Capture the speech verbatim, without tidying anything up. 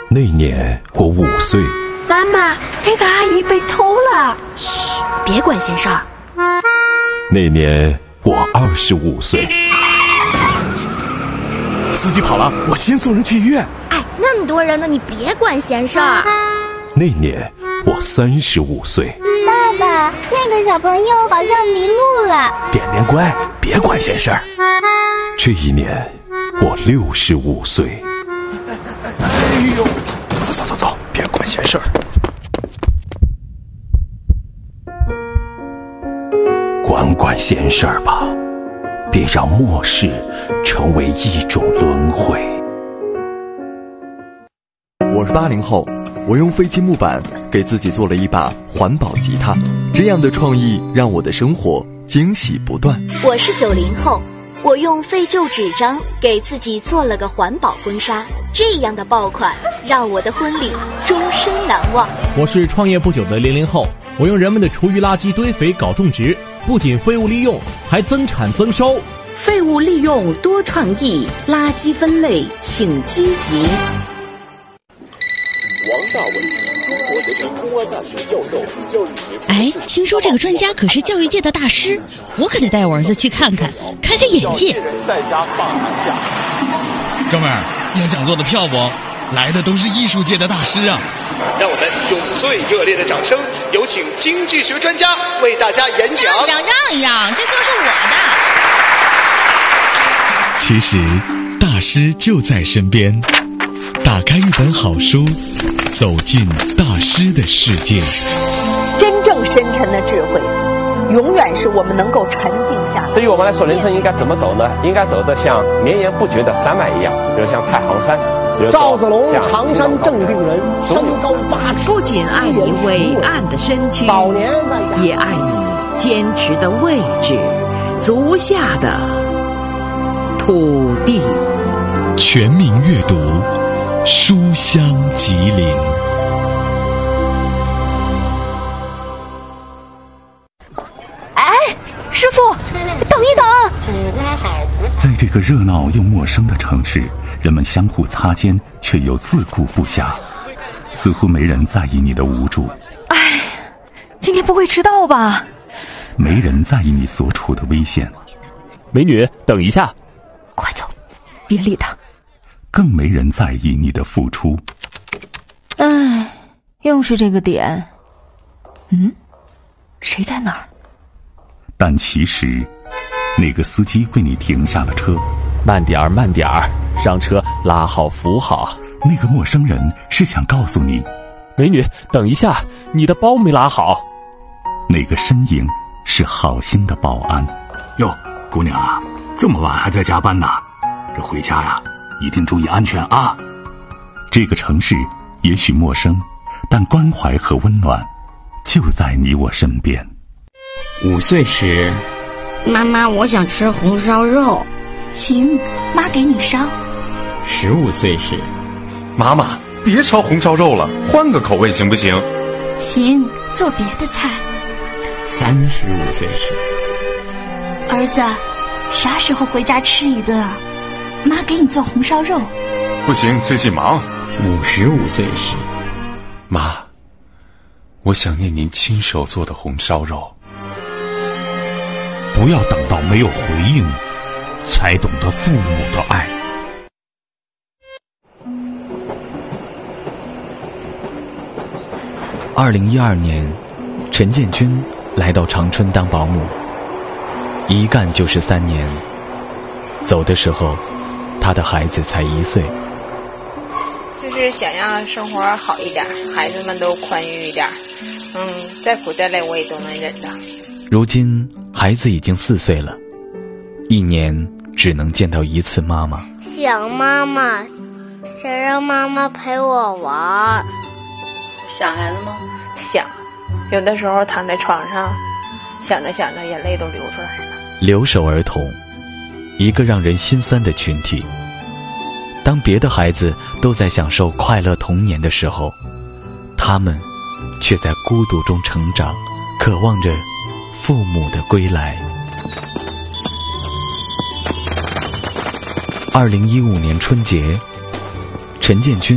那年我五岁。 妈妈，那个阿姨被偷了。 嘘，别管闲事儿。 那年我二十五岁。 司机跑了，我先送人去医院。 哎，那么多人呢，你别管闲事儿。 那年我三十五岁。 爸爸，那个小朋友好像迷路了。 点点乖，别管闲事儿。 这一年我六十五岁。 哎呦，走走走走走，别管闲事儿。 管管闲事儿吧，别让末世成为一种轮回。 我是八零后，我用废弃木板给自己做了一把环保吉他，这样的创意让我的生活惊喜不断。 我是九零后，我用废旧纸张给自己做了个环保婚纱，这样的爆款让我的婚礼终身难忘。 我是创业不久的零零后，我用人们的厨余垃圾堆肥搞种植，不仅废物利用，还增产增收。 废物利用多创意，垃圾分类请积极。 王大为，中国人民公安大学教授，教育学。 哎，听说这个专家可是教育界的大师，我可得带我儿子去看看，开开眼界。 在家放寒假。 哥们儿，要讲座的票不？来的都是艺术界的大师啊！ 让我们用最热烈的掌声，有请经济学专家为大家演讲。 让一让，让一让，这就是我的。 其实，大师就在身边。打开一本好书，走进大师的世界。 真正深沉的智慧，永远是我们能够沉静下来。 对于我们来说，人生应该怎么走呢？应该走得像绵延不绝的山脉一样，比如像太行山。 赵子龙，常山正定人，身高八尺。 不仅爱你伟岸的身躯，也爱你坚持的位置，足下的土地。 全民阅读，书香吉林。 哎，师傅，等一等！ 在这个热闹又陌生的城市，人们相互擦肩，却又自顾不暇，似乎没人在意你的无助。 哎，今天不会迟到吧？ 没人在意你所处的危险。 美女，等一下！ 快走，别理他。 更没人在意你的付出。 唉，又是这个点。嗯，谁在哪儿？ 但其实，那个司机为你停下了车。 慢点儿，慢点儿，让车拉好扶好。 那个陌生人是想告诉你， 美女，等一下，你的包没拉好。 那个身影是好心的保安。 哟，姑娘啊，这么晚还在加班呢？这回家呀，一定注意安全啊！ 这个城市也许陌生，但关怀和温暖就在你我身边。 五岁时， 妈妈，我想吃红烧肉。 行，妈给你烧。 十五岁时， 妈妈，别烧红烧肉了，换个口味行不行？ 行，做别的菜。 三十五岁时， 儿子，啥时候回家吃一顿啊？妈给你做红烧肉。 不行，最近忙。 五十五岁时， 妈，我想念您亲手做的红烧肉。 不要等到没有回应，才懂得父母的爱。 二零一二年，陈建军来到长春当保姆，一干就是三年。走的时候，他的孩子才一岁。 就是想让生活好一点，孩子们都宽裕一点，嗯，再苦再累我也都能忍的。 如今孩子已经四岁了，一年只能见到一次妈妈。 想妈妈，想让妈妈陪我玩。 想孩子吗？想，有的时候躺在床上，想着想着眼泪都流出来了。 留守儿童，一个让人心酸的群体。当别的孩子都在享受快乐童年的时候，他们却在孤独中成长，渴望着父母的归来。二零一五年春节，陈建军